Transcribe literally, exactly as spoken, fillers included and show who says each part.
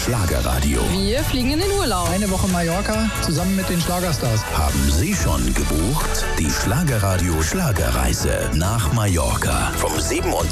Speaker 1: Schlagerradio.
Speaker 2: Wir fliegen in den Urlaub.
Speaker 3: Eine Woche Mallorca zusammen mit den Schlagerstars.
Speaker 1: Haben Sie schon gebucht? Die Schlagerradio Schlagerreise nach Mallorca vom siebenundzwanzigsten